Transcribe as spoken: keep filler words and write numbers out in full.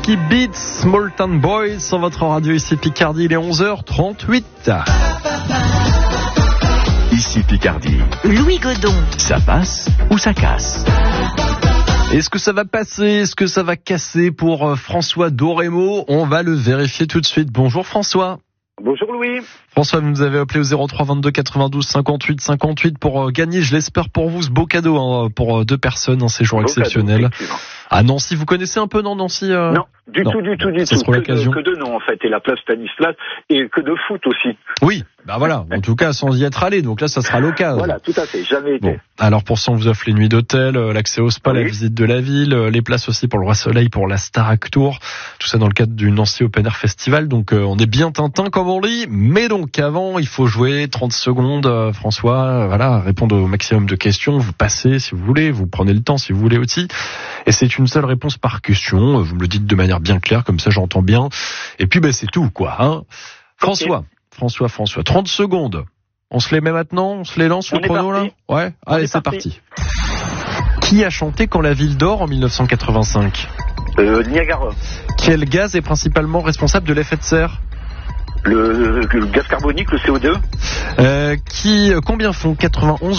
Ski Beats, Small Town Boys sur votre radio ici Picardie, il est onze heures trente-huit. Ici Picardie. Louis Godon. Ça passe ou ça casse? Est-ce que ça va passer? Est-ce que ça va casser pour François Doremo? On va le vérifier tout de suite. Bonjour François. Bonjour Louis. François, vous nous avez appelé au zéro trois vingt-deux quatre-vingt-douze cinquante-huit cinquante-huit pour gagner, je l'espère pour vous, ce beau cadeau hein, pour deux personnes, un séjour beau exceptionnel. Cadeau, à Nancy, vous connaissez un peu non Nancy euh... Non, du non. tout, du tout, du Ça tout. sera l'occasion. Que de, que de nom en fait, et la place Stanislas, et que de foot aussi. Oui, bah voilà, en tout cas sans y être allé, donc là ça sera l'occasion. Voilà, tout à fait, jamais été. Bon. Alors pour ça on vous offre les nuits d'hôtel, l'accès au spa, oui. La visite de la ville, les places aussi pour le Roi Soleil, pour la Starac Tour, tout ça dans le cadre du Nancy Open Air Festival, donc euh, on est bien Tintin comme on dit, mais donc avant il faut jouer trente secondes, euh, François, euh, voilà, répondre au maximum de questions, vous passez si vous voulez, vous prenez le temps si vous voulez aussi, et c'est une seule réponse par question, vous me le dites de manière bien claire, comme ça j'entends bien, et puis ben c'est tout quoi, hein. François, okay. François, François, trente secondes. On se les met maintenant? On se les lance, le chrono, là? Ouais. On Allez, c'est parti. parti. Qui a chanté Quand la ville dort en dix-neuf cent quatre-vingt-cinq? euh, Niagara. Quel gaz est principalement responsable de l'effet de serre? Le, le gaz carbonique, le C O deux. Euh, qui, combien font quatre-vingt-onze